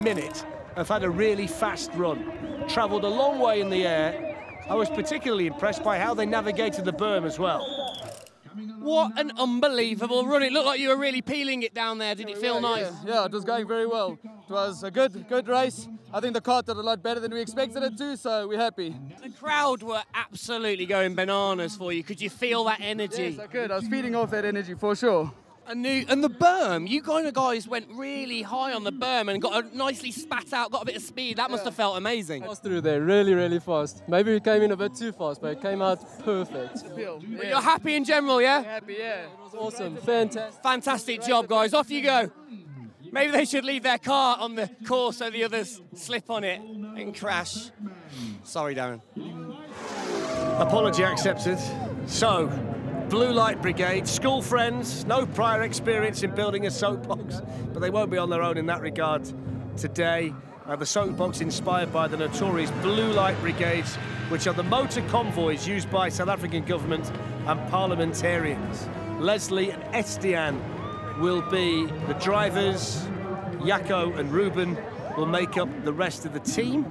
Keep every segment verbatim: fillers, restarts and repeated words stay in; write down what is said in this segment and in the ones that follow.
minute have had a really fast run. Travelled a long way in the air. I was particularly impressed by how they navigated the berm as well. What an unbelievable run. It looked like you were really peeling it down there. Did it feel yeah, nice? Yeah, yeah, it was going very well. It was a good, good race. I think the car did a lot better than we expected it to, so we're happy. The crowd were absolutely going bananas for you. Could you feel that energy? Yes, I could. I was feeding off that energy for sure. And the, and the berm, you kind of guys went really high on the berm and got a nicely spat out, got a bit of speed. That must Yeah. have felt amazing. Passed through there really, really fast. Maybe we came in a bit too fast, but it came out perfect. But you're happy in general, yeah? Happy, yeah. It was awesome, fantastic. Fantastic job, guys. Off you go. Maybe they should leave their car on the course so the others slip on it and crash. Sorry, Darren. Apology accepted. So, Blue Light Brigade, school friends, no prior experience in building a soapbox, but they won't be on their own in that regard today. Uh, the soapbox inspired by the notorious Blue Light Brigades, which are the motor convoys used by South African government and parliamentarians. Leslie and Estienne will be the drivers. Jaco and Ruben will make up the rest of the team.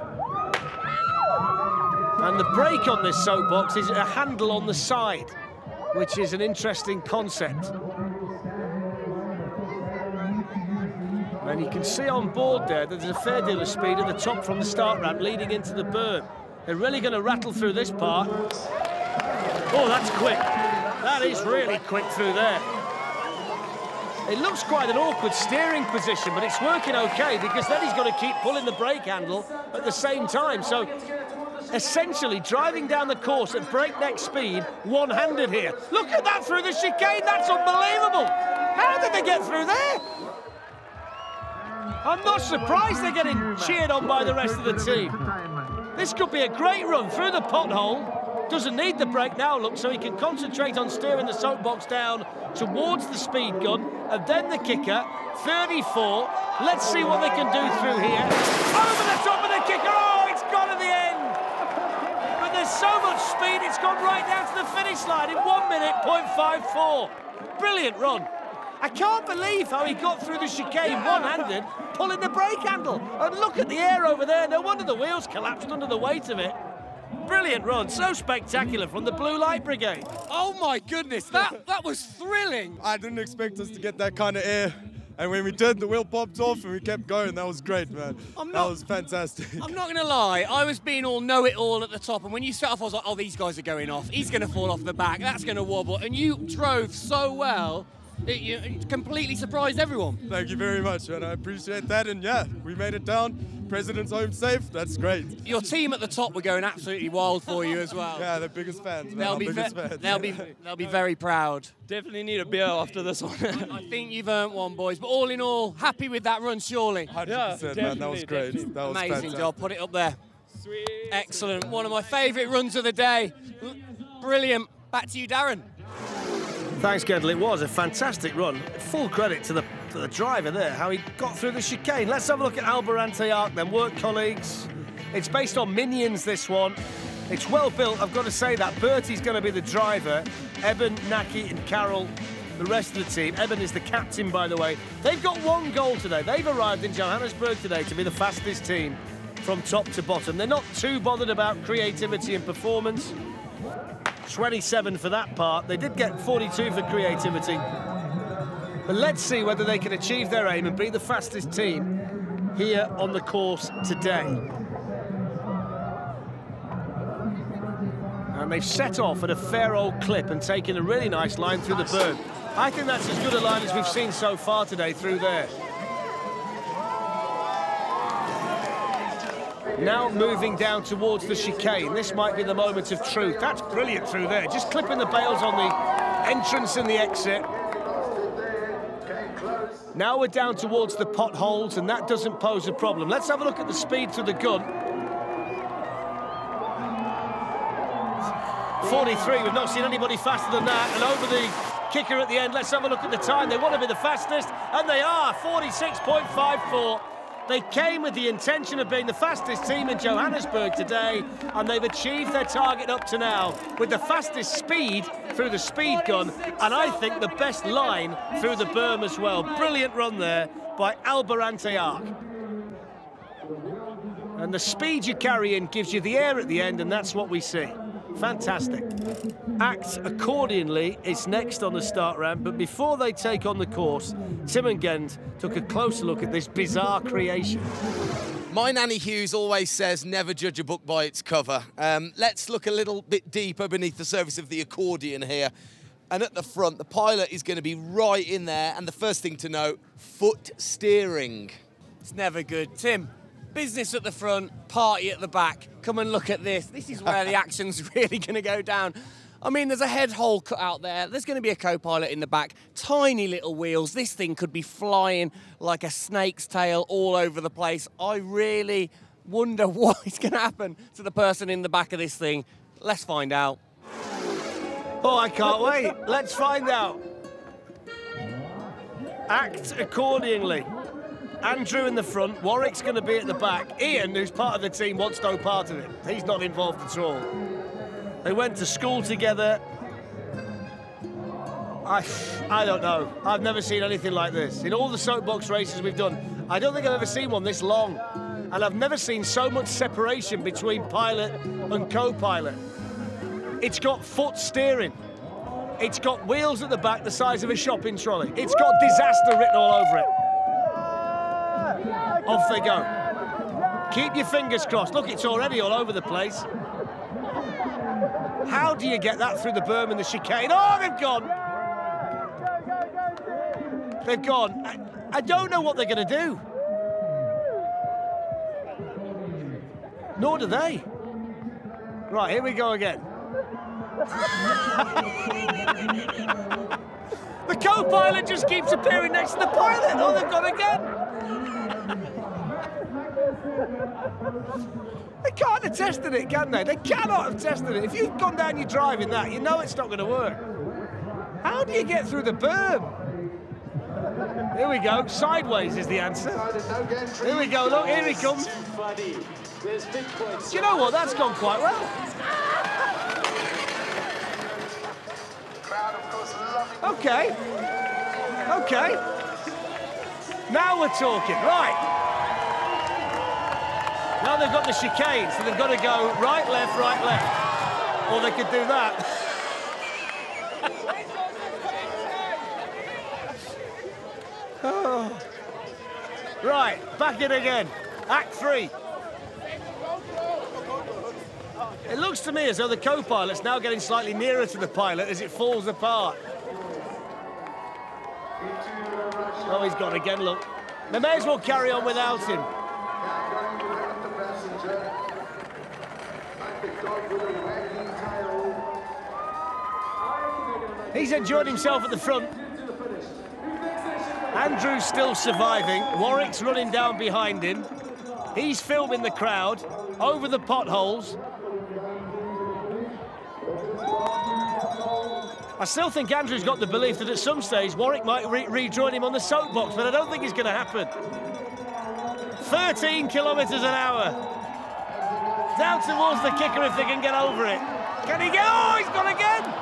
And the brake on this soapbox is a handle on the side, which is an interesting concept. And you can see on board there that there's a fair deal of speed at the top from the start ramp leading into the berm. They're really going to rattle through this part. Oh, that's quick. That is really quick through there. It looks quite an awkward steering position, but it's working okay because then he's got to keep pulling the brake handle at the same time. So essentially driving down the course at breakneck speed, one-handed here. Look at that through the chicane, that's unbelievable! How did they get through there? I'm not surprised they're getting cheered on by the rest of the team. This could be a great run through the pothole. Doesn't need the brake now, look, so he can concentrate on steering the soapbox down towards the speed gun, and then the kicker, thirty-four. Let's see what they can do through here. Over the top of the kicker, oh, it's gone at the end! But there's so much speed, it's gone right down to the finish line in one minute, point five four. Brilliant run. I can't believe how he got through the chicane one-handed, pulling the brake handle. And look at the air over there, no wonder the wheels collapsed under the weight of it. Brilliant run, so spectacular from the Blue Light Brigade. Oh my goodness, that, that was thrilling. I didn't expect us to get that kind of air. And when we did, the wheel popped off and we kept going. That was great, man. I'm that not, was fantastic. I'm not going to lie, I was being all know-it-all at the top, and when you set off, I was like, oh, these guys are going off. He's going to fall off the back, that's going to wobble. And you drove so well, it, you, it completely surprised everyone. Thank you very much, man. I appreciate that. And yeah, we made it down. President's home safe. That's great. Your team at the top were going absolutely wild for you as well. Yeah, they're biggest fans. Man. They'll Our be, biggest ve- fans. they'll be, they'll be very proud. Definitely need a beer after this one. I think you've earned one, boys. But all in all, happy with that run, surely. one hundred percent, man. That was great. Definitely. That was Amazing fantastic. job. Put it up there. Sweet. Excellent. One of my favourite runs of the day. Brilliant. Back to you, Darren. Thanks, Kendall. It was a fantastic run. Full credit to the, to the driver there, how he got through the chicane. Let's have a look at Alborante Arc, then. Work colleagues. It's based on Minions, this one. It's well built, I've got to say that. Bertie's going to be the driver. Eben, Naki and Carol, the rest of the team. Eben is the captain, by the way. They've got one goal today. They've arrived in Johannesburg today to be the fastest team from top to bottom. They're not too bothered about creativity and performance. twenty-seven for that part. They did get forty-two for creativity. But let's see whether they can achieve their aim and be the fastest team here on the course today. And they've set off at a fair old clip and taken a really nice line through the berm. I think that's as good a line as we've seen so far today through there. Now moving down towards the chicane. This might be the moment of truth. That's brilliant through there. Just clipping the bails on the entrance and the exit. Now we're down towards the potholes, and that doesn't pose a problem. Let's have a look at the speed through the gun. forty-three, we've not seen anybody faster than that. And over the kicker at the end, let's have a look at the time. They want to be the fastest, and they are, forty-six point five four. They came with the intention of being the fastest team in Johannesburg today, and they've achieved their target up to now with the fastest speed through the speed gun, and I think the best line through the berm as well. Brilliant run there by Alborante Arc. And the speed you carry in gives you the air at the end, and that's what we see. Fantastic. Act Accordingly is next on the start ramp, but before they take on the course, Tim and Gend took a closer look at this bizarre creation. My Nanny Hughes always says never judge a book by its cover. Um, let's look a little bit deeper beneath the surface of the accordion here. And at the front, the pilot is going to be right in there. And the first thing to note, foot steering. It's never good. Tim, business at the front, party at the back. Come and look at this. This is where the action's really going to go down. I mean, there's a head hole cut out there. There's going to be a co-pilot in the back. Tiny little wheels. This thing could be flying like a snake's tail all over the place. I really wonder what is going to happen to the person in the back of this thing. Let's find out. Oh, I can't wait. Let's find out. Act accordingly. Andrew in the front, Warwick's going to be at the back. Ian, who's part of the team, wants no part of it. He's not involved at all. They went to school together. I, I don't know. I've never seen anything like this. In all the soapbox races we've done, I don't think I've ever seen one this long. And I've never seen so much separation between pilot and co-pilot. It's got foot steering. It's got wheels at the back the size of a shopping trolley. It's got disaster written all over it. Off they go. Keep your fingers crossed. Look, it's already all over the place. How do you get that through the berm and the chicane? Oh, they've gone. They've gone. I, I don't know what they're going to do. Nor do they. Right, here we go again. The co-pilot just keeps appearing next to the pilot. Oh, they've gone again. They can't have tested it, can they? They cannot have tested it. If you've gone down your drive in that, you know it's not going to work. How do you get through the berm? Here we go. Sideways is the answer. Here we go. Look, here he comes. Do you know what? That's gone quite well. Okay. Okay. Now we're talking. Right. Now they've got the chicane, so they've got to go right, left, right, left. Or they could do that. Oh. Right, back in again. Act three. It looks to me as though the co-pilot's now getting slightly nearer to the pilot as it falls apart. Oh, he's gone again, look. They may as well carry on without him. He's enjoyed himself at the front. Andrew's still surviving. Warwick's running down behind him. He's filming the crowd over the potholes. I still think Andrew's got the belief that at some stage Warwick might re rejoin him on the soapbox, but I don't think it's going to happen. thirteen kilometres an hour. Down towards the kicker if they can get over it. Can he get? Oh, he's gone again!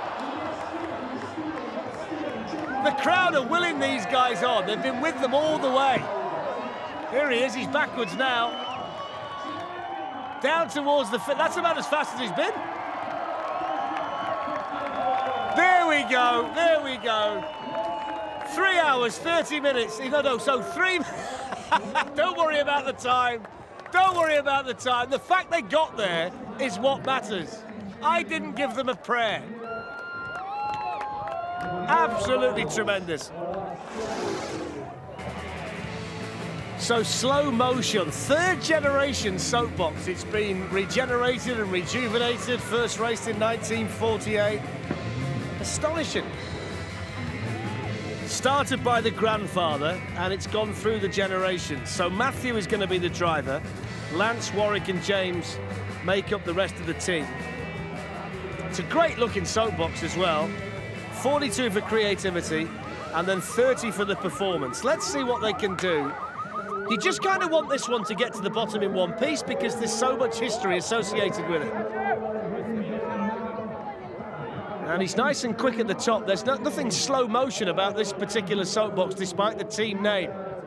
The crowd are willing these guys on. They've been with them all the way. Here he is, he's backwards now. Down towards the... That's about as fast as he's been. There we go, there we go. Three hours, thirty minutes. No, no, so three... Don't worry about the time. Don't worry about the time. The fact they got there is what matters. I didn't give them a prayer. Absolutely tremendous. So slow motion, third generation soapbox. It's been regenerated and rejuvenated. First raced in nineteen forty-eight. Astonishing. Started by the grandfather, and it's gone through the generations. So Matthew is going to be the driver. Lance, Warwick and James make up the rest of the team. It's a great looking soapbox as well. forty-two for creativity, and then thirty for the performance. Let's see what they can do. You just kind of want this one to get to the bottom in one piece because there's so much history associated with it. And he's nice and quick at the top. There's no, nothing slow motion about this particular soapbox, despite the team name.